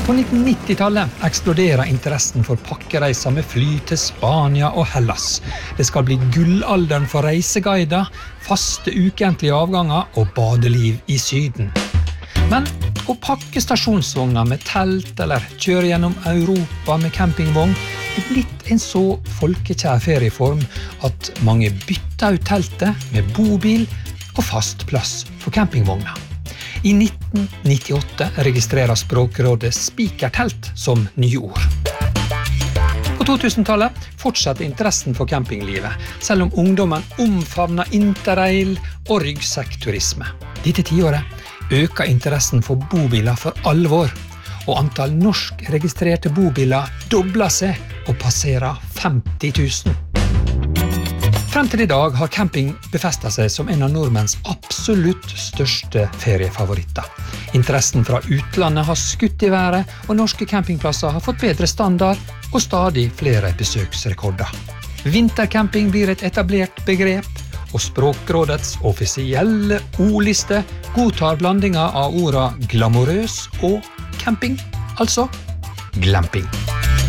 På 1990-tallet eksploderer interessen for pakkereiser med fly til Spania og Hellas. Det skal bli gullalderen for reiseguider, faste ukentlige avganger og badeliv i Syden. Men å pakke stasjonsvogner med telt eller kjøre gjennom Europa med campingvogn er blitt en så folkekjær ferieform at mange bytter ut teltet med bobil og fast plass for campingvogner. I 1998 registrerer Språkrådet spikertelt som nye ord. På 2000-tallet fortsatte interessen for campinglivet, selv om ungdommen omfavner interrail og ryggsekkturisme. Dette tiåret øker interessen for bobiler for alvor, og antall norsk-registrerte bobiler dobler seg og passerer 50 000. Frem til i dag har camping befestet seg som en av nordmenns absolutt største feriefavoritter. Interessen fra utlandet har skutt i været, og norske campingplasser har fått bedre standard og stadig flere besøksrekorder. Vintercamping blir et etablert begrep, og Språkrådets offisielle ordliste godtar blandinger av orda glamorøs og camping, altså glamping.